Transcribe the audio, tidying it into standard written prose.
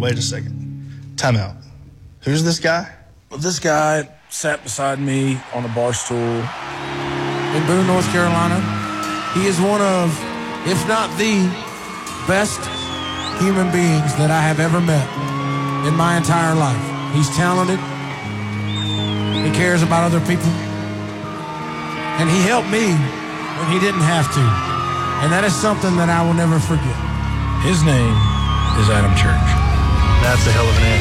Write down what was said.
wait a second. Time out. Who's this guy? Well, this guy sat beside me on a bar stool in Boone, North Carolina. He is one of, if not the best human beings that I have ever met in my entire life. He's talented. He cares about other people. And he helped me when he didn't have to. And that is something that I will never forget. His name is Adam Church. That's a hell of an answer.